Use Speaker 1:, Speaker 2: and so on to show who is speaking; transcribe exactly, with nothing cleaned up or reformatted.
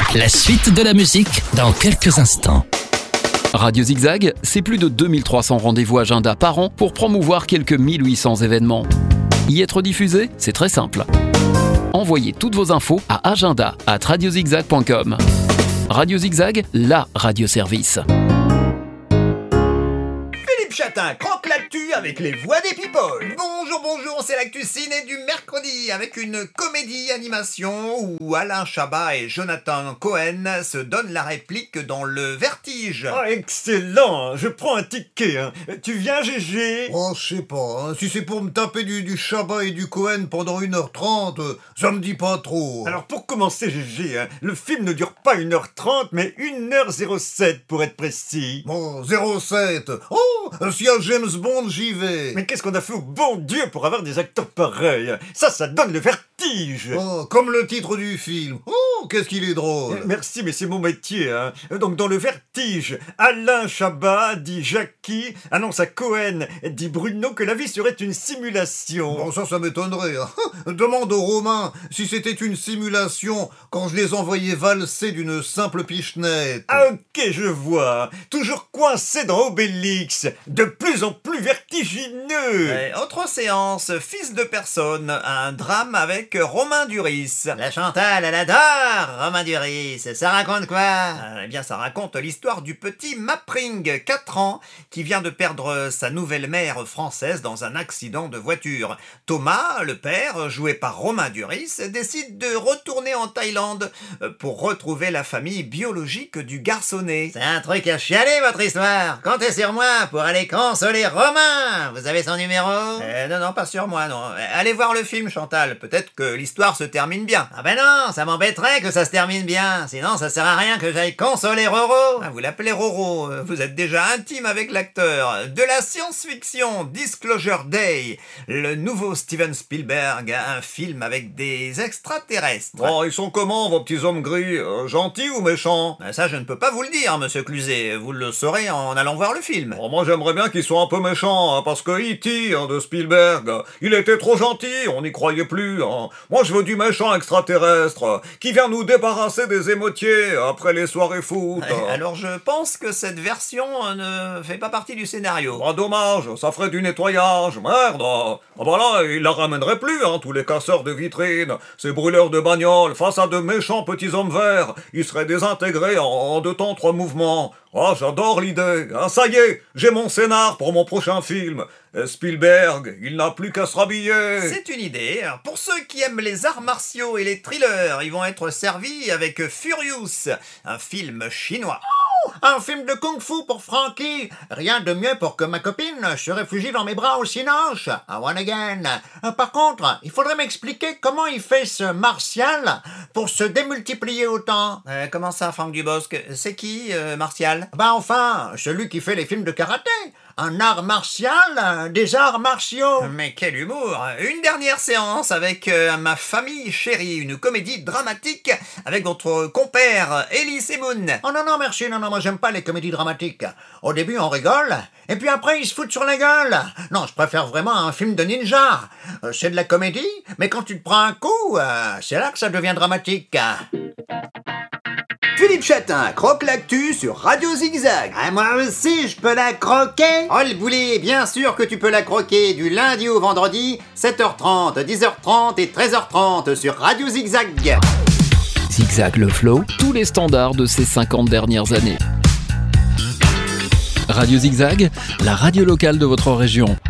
Speaker 1: La suite de la musique dans quelques instants.
Speaker 2: Radio Zigzag, c'est plus de deux mille trois cents rendez-vous agenda par an pour promouvoir quelques mille huit cents événements. Y être diffusé, c'est très simple. Envoyez toutes vos infos à agenda arobase radiozigzag point com. Radio Zigzag, la radio-service.
Speaker 3: Philippe Chatin croque l'actu avec les voix des people. Bonjour, bonjour, c'est l'actu ciné du mercredi avec une comédie animation où Alain Chabat et Jonathan Cohen se donnent la réplique dans Le Vertige.
Speaker 4: Ah, excellent, je prends un ticket. Hein. Tu viens, Gégé?
Speaker 5: Oh, je sais pas, hein. Si c'est pour me taper du, du Chabat et du Cohen pendant une heure trente, ça me dit pas trop.
Speaker 4: Alors pour commencer, Gégé, hein, le film ne dure pas une heure trente, mais une heure zéro sept pour être précis.
Speaker 5: Bon, zéro sept. Oh, s'il y a James Bond, j'y vais.
Speaker 4: Mais qu'est-ce qu'on a fait au bon Dieu pour avoir des acteurs pareils? Ça, ça donne le vertige.
Speaker 5: Oh, comme le titre du film. Oh, qu'est-ce qu'il est drôle.
Speaker 4: Merci, mais c'est mon métier. Hein. Donc dans Le Vertige, Alain Chabat dit Jackie, annonce à Cohen, dit Bruno que la vie serait une simulation.
Speaker 5: Bon, ça, ça m'étonnerait. Hein. Demande aux Romains si c'était une simulation quand je les envoyais valser d'une simple pichenette.
Speaker 4: Ah ok, je vois. Toujours coincé dans Obélix, de plus en plus vertigineux.
Speaker 3: Et autre séance, Fils de personne, un drame avec Romain Duris.
Speaker 6: La Chantal, elle adore Romain Duris. Ça raconte quoi?
Speaker 3: Euh, Eh bien, ça raconte l'histoire du petit Mapring, quatre ans, qui vient de perdre sa nouvelle mère française dans un accident de voiture. Thomas, le père, joué par Romain Duris, décide de retourner en Thaïlande pour retrouver la famille biologique du garçonnet.
Speaker 6: C'est un truc à chialer, votre histoire. Comptez sur moi pour aller consoler Romain. Vous avez son numéro?
Speaker 3: Euh, non, non, pas sur moi, non. Allez voir le film, Chantal. Peut-être que l'histoire se termine bien.
Speaker 6: Ah ben non, ça m'embêterait que ça se termine bien. Sinon, ça sert à rien que j'aille consoler Roro.
Speaker 3: Ah, vous l'appelez Roro. Vous êtes déjà intime avec l'acteur. De la science-fiction, Disclosure Day. Le nouveau Steven Spielberg, un film avec des extraterrestres.
Speaker 7: Oh, ils sont comment, vos petits hommes gris? euh, Gentils ou méchants?
Speaker 3: Ça, je ne peux pas vous le dire, monsieur Cluzet. Vous le saurez en allant voir le film.
Speaker 7: Oh, moi, j'aimerais bien qu'ils soient un peu méchants, hein, parce que E T hein, de Spielberg, il était trop gentil, on n'y croyait plus. Hein. Moi, je veux du méchant extraterrestre, qui vient nous débarrasser des émotiers après les soirées foot.
Speaker 3: Alors, je pense que cette version ne fait pas partie du scénario.
Speaker 7: Bah, dommage, ça ferait du nettoyage, merde. Ah bah là, il la ramènerait plus, hein, tous les casseurs de vitrines, ces brûleurs de bagnoles, face à de méchants petits hommes verts, ils seraient désintégrés en, en deux temps, trois mouvements. Ah, j'adore l'idée. Ah, ça y est, j'ai mon scénar pour mon prochain film. Et Spielberg, il n'a plus qu'à se rhabiller.
Speaker 3: C'est une idée. Alors, pour ceux qui aiment les arts martiaux et les thrillers, ils vont être servis avec Furious, un film chinois.
Speaker 6: Un film de kung-fu pour Frankie. Rien de mieux pour que ma copine se réfugie dans mes bras au cinoche. I want again. Euh, Par contre, il faudrait m'expliquer comment il fait ce Martial pour se démultiplier autant.
Speaker 3: Euh, comment ça, Franck Dubosc? C'est qui, euh, Martial?
Speaker 6: Ben enfin, celui qui fait les films de karaté. Un art martial, euh, des arts martiaux.
Speaker 3: Mais quel humour! Une dernière séance avec euh, Ma famille chérie, une comédie dramatique avec votre compère Elie Semoun.
Speaker 6: Oh non, non, merci, non, non, moi j'aime pas les comédies dramatiques. Au début on rigole, et puis après ils se foutent sur la gueule. Non, je préfère vraiment un film de ninja. Euh, c'est de la comédie, mais quand tu te prends un coup, euh, c'est là que ça devient dramatique.
Speaker 3: Philippe Chatin croque l'actu sur Radio Zigzag.
Speaker 6: Ah, moi aussi, je peux la croquer.
Speaker 3: Oh le boulet, bien sûr que tu peux la croquer du lundi au vendredi, sept heures trente, dix heures trente et treize heures trente sur Radio Zigzag.
Speaker 2: Zigzag le flow, tous les standards de ces cinquante dernières années. Radio Zigzag, la radio locale de votre région.